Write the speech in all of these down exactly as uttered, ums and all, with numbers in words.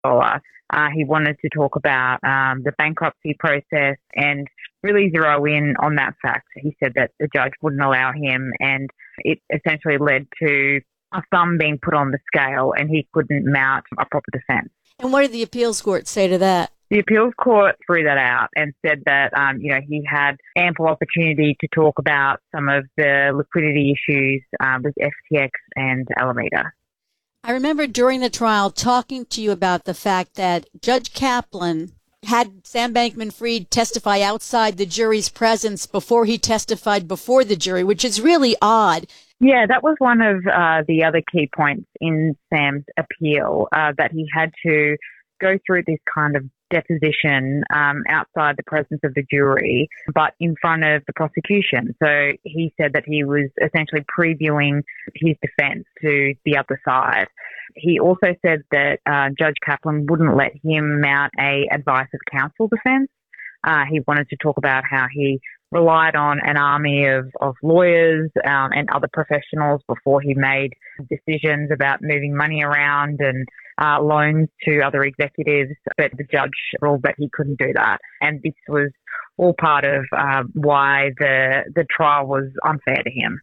dollar. Uh, he wanted to talk about um, the bankruptcy process and really zero in on that fact. He said that the judge wouldn't allow him, and it essentially led to a thumb being put on the scale, and he couldn't mount a proper defence. And what did the appeals court say to that? The appeals court threw that out and said that, um, you know, he had ample opportunity to talk about some of the liquidity issues um, with F T X and Alameda. I remember during the trial talking to you about the fact that Judge Kaplan had Sam Bankman-Fried testify outside the jury's presence before he testified before the jury, which is really odd. Yeah, that was one of uh, the other key points in Sam's appeal, uh, that he had to go through this kind of deposition um, outside the presence of the jury, but in front of the prosecution. So he said that he was essentially previewing his defence to the other side. He also said that uh, Judge Kaplan wouldn't let him mount a advice of counsel defence. Uh, he wanted to talk about how he relied on an army of, of lawyers um, and other professionals before he made decisions about moving money around and uh, loans to other executives, but the judge ruled that he couldn't do that. And this was all part of uh, why the the trial was unfair to him.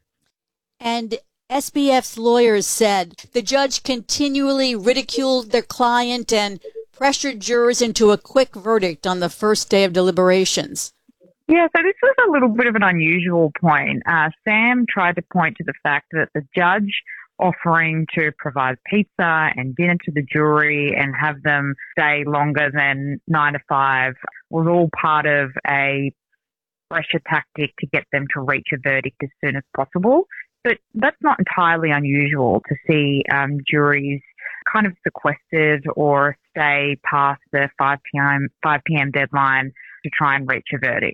And S B F's lawyers said the judge continually ridiculed their client and pressured jurors into a quick verdict on the first day of deliberations. Yeah, so this was a little bit of an unusual point. Uh, Sam tried to point to the fact that the judge offering to provide pizza and dinner to the jury and have them stay longer than nine to five was all part of a pressure tactic to get them to reach a verdict as soon as possible. But that's not entirely unusual to see um, juries kind of sequestered or stay past the five p.m. deadline to try and reach a verdict.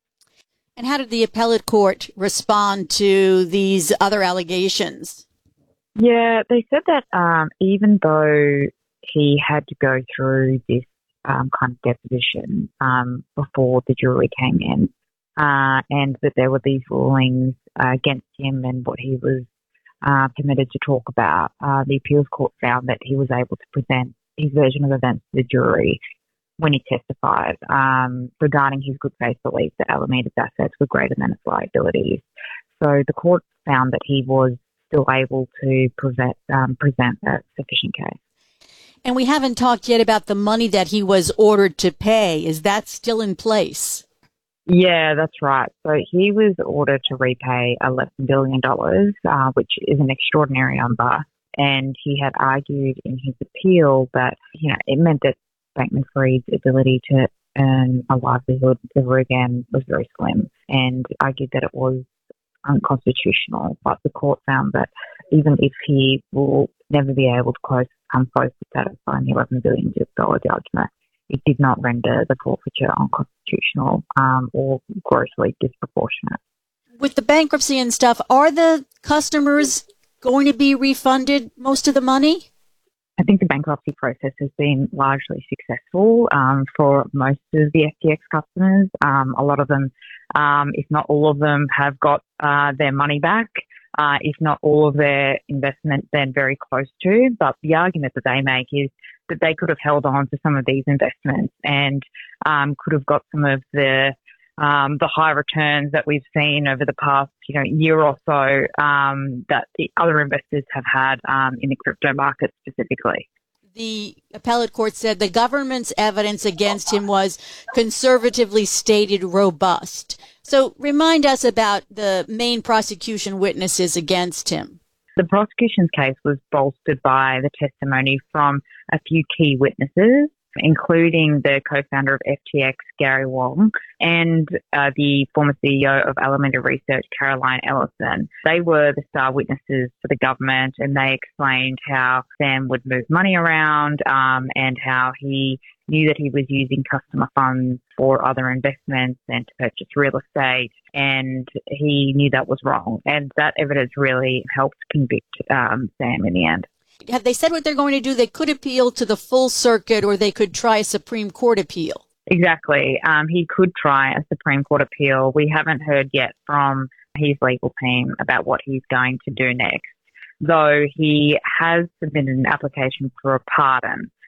And how did the appellate court respond to these other allegations? Yeah, they said that um, even though he had to go through this um, kind of deposition um, before the jury came in, uh, and that there were these rulings uh, against him and what he was uh, permitted to talk about, uh, the appeals court found that he was able to present his version of events to the jury when he testified um, regarding his good faith belief that Alameda's assets were greater than its liabilities. So the court found that he was still able to present, um, present a sufficient case. And we haven't talked yet about the money that he was ordered to pay. Is that still in place? Yeah, that's right. So he was ordered to repay eleven billion dollars, uh, which is an extraordinary number. And he had argued in his appeal that, you know, it meant that Bankman-Fried's ability to earn a livelihood ever again was very slim, and argued that it was unconstitutional. But the court found that even if he will never be able to close, come close to satisfying the eleven billion dollars judgment, it did not render the forfeiture unconstitutional um, or grossly disproportionate. With the bankruptcy and stuff, are the customers going to be refunded most of the money? I think the bankruptcy process has been largely successful um, for most of the F T X customers. Um, a lot of them, um, if not all of them, have got uh, their money back. Uh, if not all of their investment, then very close to. But the argument that they make is that they could have held on to some of these investments and um, could have got some of the um, the high returns that we've seen over the past, you know, year or so um, that the other investors have had um, in the crypto market specifically. The appellate court said the government's evidence against him was conservatively stated robust. So remind us about the main prosecution witnesses against him. The prosecution's case was bolstered by the testimony from a few key witnesses, including the co-founder of F T X, Gary Wang, and uh, the former C E O of Alameda Research, Caroline Ellison. They were the star witnesses for the government, and they explained how Sam would move money around um, and how he knew that he was using customer funds for other investments and to purchase real estate, and he knew that was wrong. And that evidence really helped convict um, Sam in the end. Have they said what they're going to do? They could appeal to the full circuit, or they could try a Supreme Court appeal. Exactly. Um, he could try a Supreme Court appeal. We haven't heard yet from his legal team about what he's going to do next, though he has submitted an application for a pardon.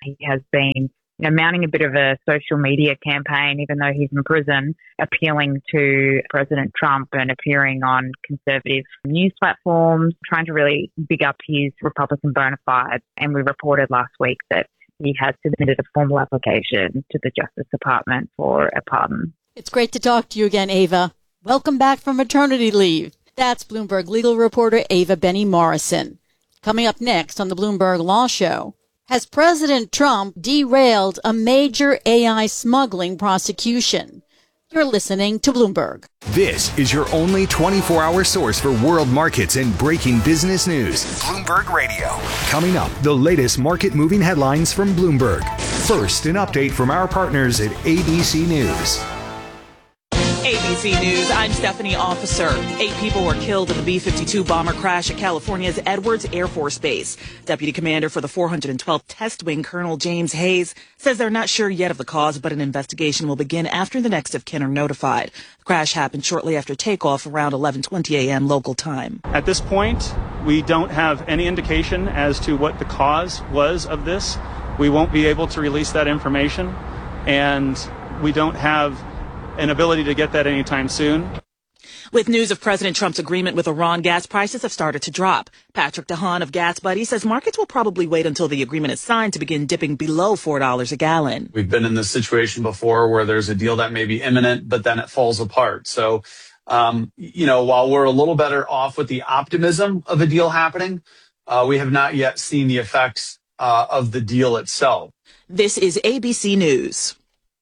He has been you know, mounting a bit of a social media campaign, even though he's in prison, appealing to President Trump and appearing on conservative news platforms, trying to really big up his Republican bona fides. And we reported last week that he has submitted a formal application to the Justice Department for a pardon. It's great to talk to you again, Ava. Welcome back from maternity leave. That's Bloomberg legal reporter Ava Benny Morrison. Coming up next on the Bloomberg Law Show, has President Trump derailed a major A I smuggling prosecution? You're listening to Bloomberg. This is your only twenty-four hour source for world markets and breaking business news. Bloomberg Radio. Coming up, the latest market moving headlines from Bloomberg. First, an update from our partners at A B C News. A B C News, I'm Stephanie Officer. Eight people were killed in the B fifty-two bomber crash at California's Edwards Air Force Base. Deputy Commander for the four hundred twelfth Test Wing, Colonel James Hayes, says they're not sure yet of the cause, but an investigation will begin after the next of kin are notified. The crash happened shortly after takeoff around eleven twenty a.m. local time. At this point, we don't have any indication as to what the cause was of this. We won't be able to release that information, and we don't have an ability to get that anytime soon. With news of President Trump's agreement with Iran, gas prices have started to drop. Patrick DeHaan of Gas Buddy says markets will probably wait until the agreement is signed to begin dipping below four dollars a gallon. We've been in this situation before where there's a deal that may be imminent, but then it falls apart. So, um, you know, while we're a little better off with the optimism of a deal happening, uh, we have not yet seen the effects uh, of the deal itself. This is A B C News.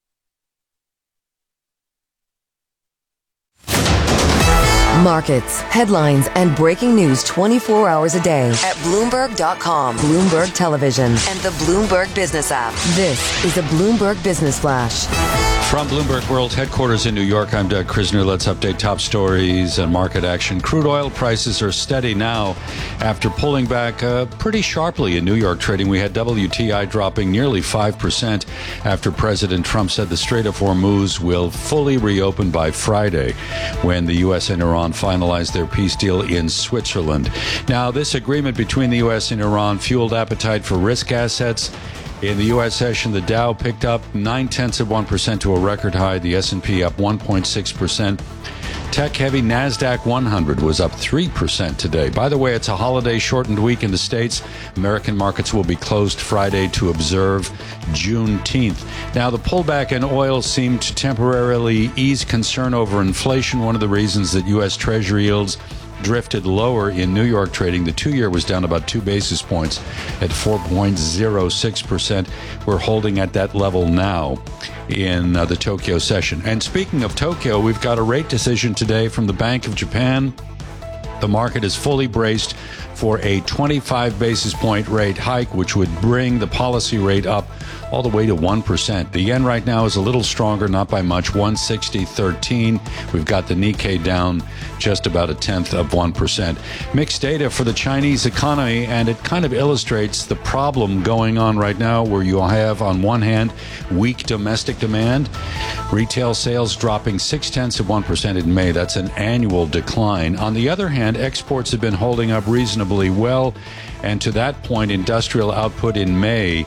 Markets, headlines, and breaking news twenty-four hours a day at Bloomberg dot com, Bloomberg Television, and the Bloomberg Business app. This is a Bloomberg Business Flash. From Bloomberg World Headquarters in New York, I'm Doug Krisner. Let's update top stories and market action. Crude oil prices are steady now after pulling back uh, pretty sharply in New York trading. We had W T I dropping nearly five percent after President Trump said the Strait of Hormuz will fully reopen by Friday when the U S and Iran finalized their peace deal in Switzerland. Now, this agreement between the U S and Iran fueled appetite for risk assets. In the U S session, the Dow picked up nine-tenths of one percent to a record high. The S and P up one point six percent. Tech-heavy NASDAQ one hundred was up three percent today. By the way, it's a holiday-shortened week in the States. American markets will be closed Friday to observe Juneteenth. Now, the pullback in oil seemed to temporarily ease concern over inflation. One of the reasons that U S Treasury yields drifted lower in New York trading. The two-year was down about two basis points at four point zero six percent. We're holding at that level now in uh, the Tokyo session. And speaking of Tokyo, we've got a rate decision today from the Bank of Japan. The market is fully braced for a twenty-five basis point rate hike, which would bring the policy rate up all the way to one percent. The yen right now is a little stronger, not by much, one sixty thirteen. We've got the Nikkei down just about a tenth of one percent. Mixed data for the Chinese economy, and it kind of illustrates the problem going on right now, where you have, on one hand, weak domestic demand. Retail sales dropping six tenths of one percent in May. That's an annual decline. On the other hand, exports have been holding up reasonably well, and to that point, industrial output in May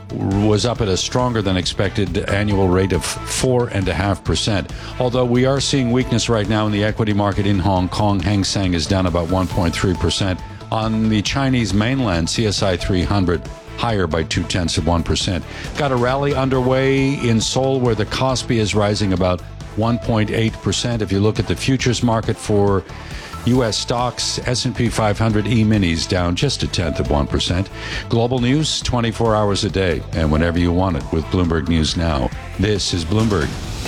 was up at a stronger than expected annual rate of four and a half percent. Although we are seeing weakness right now in the equity market in Hong Kong, Hang Seng is down about one point three percent. On the Chinese mainland, C S I three hundred higher by two tenths of one percent. Got a rally underway in Seoul where the Kospi is rising about one point eight percent. If you look at the futures market for U S stocks, S and P five hundred E-minis down just a tenth of one percent. Global news, twenty-four hours a day, and whenever you want it with Bloomberg News Now. This is Bloomberg.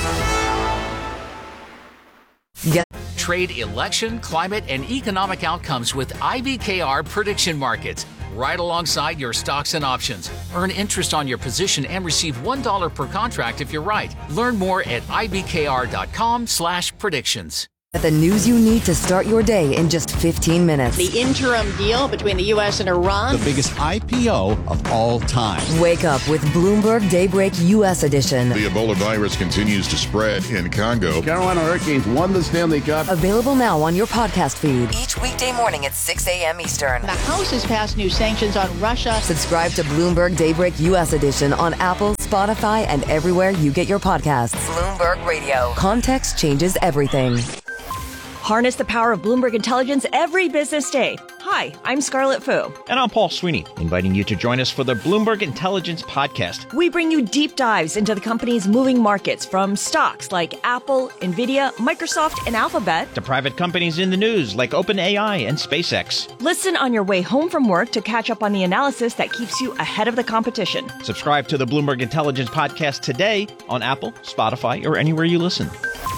Yeah. Trade election, climate, and economic outcomes with I B K R Prediction Markets. Right alongside your stocks and options. Earn interest on your position and receive one dollar per contract if you're right. Learn more at I B K R dot com slash predictions. The news you need to start your day in just fifteen minutes. The interim deal between the U S and Iran. The biggest I P O of all time. Wake up with Bloomberg Daybreak U S Edition. The Ebola virus continues to spread in Congo. Carolina Hurricanes won the Stanley Cup. Available now on your podcast feed. Each weekday morning at six a.m. Eastern. The House has passed new sanctions on Russia. Subscribe to Bloomberg Daybreak U S Edition on Apple, Spotify, and everywhere you get your podcasts. Bloomberg Radio. Context changes everything. Harness the power of Bloomberg Intelligence every business day. Hi, I'm Scarlett Fu. And I'm Paul Sweeney, inviting you to join us for the Bloomberg Intelligence Podcast. We bring you deep dives into the company's moving markets, from stocks like Apple, Nvidia, Microsoft, and Alphabet, to private companies in the news like OpenAI and SpaceX. Listen on your way home from work to catch up on the analysis that keeps you ahead of the competition. Subscribe to the Bloomberg Intelligence Podcast today on Apple, Spotify, or anywhere you listen.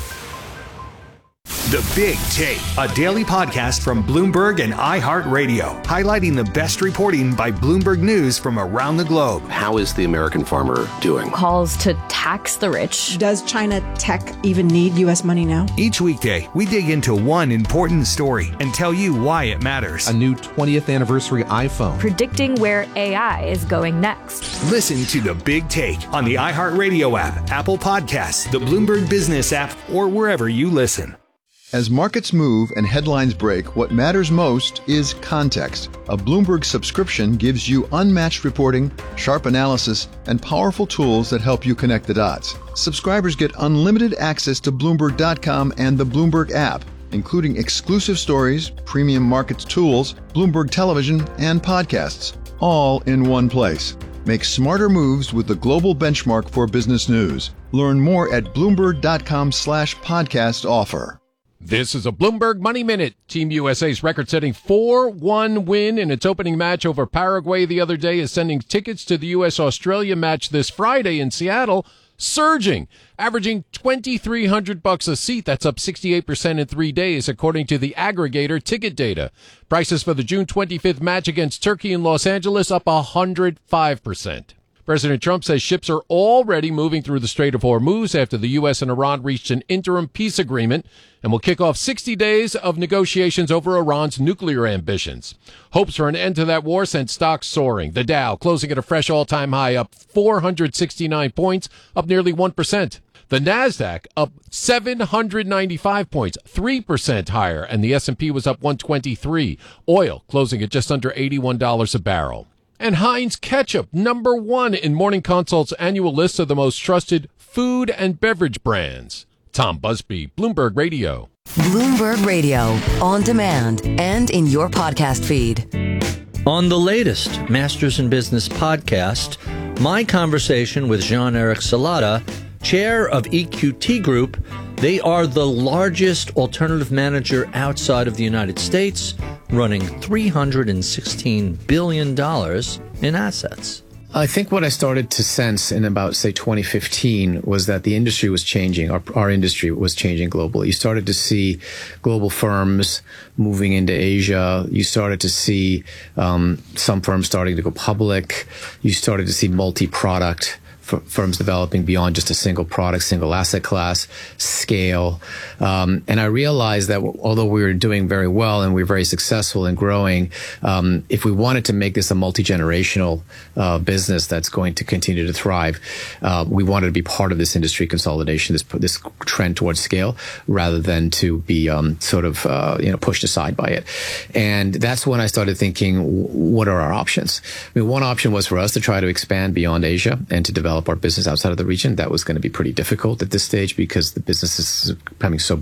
The Big Take, a daily podcast from Bloomberg and iHeartRadio, highlighting the best reporting by Bloomberg News from around the globe. How is the American farmer doing? Calls to tax the rich. Does China tech even need U S money now? Each weekday, we dig into one important story and tell you why it matters. A new twentieth anniversary iPhone. Predicting where A I is going next. Listen to The Big Take on the iHeartRadio app, Apple Podcasts, the Bloomberg Business app, or wherever you listen. As markets move and headlines break, what matters most is context. A Bloomberg subscription gives you unmatched reporting, sharp analysis, and powerful tools that help you connect the dots. Subscribers get unlimited access to Bloomberg dot com and the Bloomberg app, including exclusive stories, premium markets tools, Bloomberg television, and podcasts, all in one place. Make smarter moves with the global benchmark for business news. Learn more at Bloomberg dot com slash podcast offer. This is a Bloomberg Money Minute. Team U S A's record-setting four one win in its opening match over Paraguay the other day is sending tickets to the U S Australia match this Friday in Seattle surging, averaging twenty-three hundred bucks a seat. That's up sixty-eight percent in three days, according to the aggregator ticket data. Prices for the June twenty-fifth match against Turkey in Los Angeles up one hundred five percent. President Trump says ships are already moving through the Strait of Hormuz after the U S and Iran reached an interim peace agreement and will kick off sixty days of negotiations over Iran's nuclear ambitions. Hopes for an end to that war sent stocks soaring. The Dow closing at a fresh all-time high, up four hundred sixty-nine points, up nearly one percent. The Nasdaq up seven hundred ninety-five points, three percent higher, and the S and P was up one twenty-three. Oil closing at just under eighty-one dollars a barrel. And Heinz Ketchup, number one in Morning Consult's annual list of the most trusted food and beverage brands. Tom Busby, Bloomberg Radio. Bloomberg Radio, on demand and in your podcast feed. On the latest Masters in Business podcast, my conversation with Jean-Eric Salata, chair of E Q T Group. They are the largest alternative manager outside of the United States, running three hundred sixteen billion dollars in assets. I think what I started to sense in about, say, twenty fifteen was that the industry was changing. Our, our industry was changing globally. You started to see global firms moving into Asia. You started to see um, some firms starting to go public. You started to see multi-product firms developing beyond just a single product, single asset class, scale. Um, and I realized that although we were doing very well and we were very successful in growing, um, if we wanted to make this a multi-generational uh, business that's going to continue to thrive, uh, we wanted to be part of this industry consolidation, this this trend towards scale, rather than to be um, sort of uh, you know pushed aside by it. And that's when I started thinking, what are our options? I mean, one option was for us to try to expand beyond Asia and to develop our business outside of the region. That was going to be pretty difficult at this stage because the business is becoming so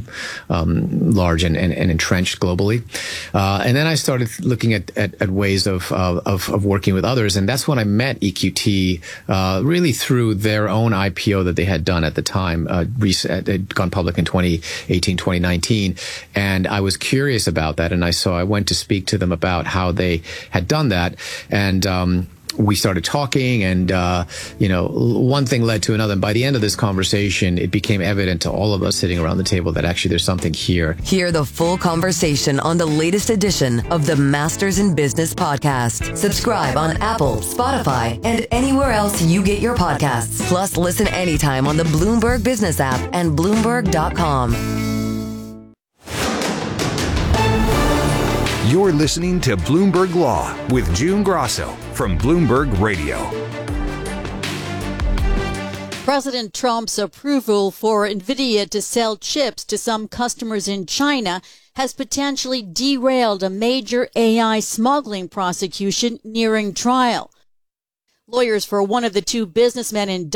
um, large and, and, and entrenched globally. Uh, and then I started looking at, at, at ways of, uh, of of working with others, and that's when I met E Q T, uh, really through their own I P O that they had done at the time. Uh, had gone public in twenty eighteen, twenty nineteen, and I was curious about that, and I so I went to speak to them about how they had done that, and um, we started talking, and, uh, you know, one thing led to another. And by the end of this conversation, it became evident to all of us sitting around the table that actually there's something here. Hear the full conversation on the latest edition of the Masters in Business podcast. Subscribe on Apple, Spotify, and anywhere else you get your podcasts. Plus, listen anytime on the Bloomberg Business app and Bloomberg dot com. You're listening to Bloomberg Law with June Grosso from Bloomberg Radio. President Trump's approval for NVIDIA to sell chips to some customers in China has potentially derailed a major A I smuggling prosecution nearing trial. Lawyers for one of the two businessmen in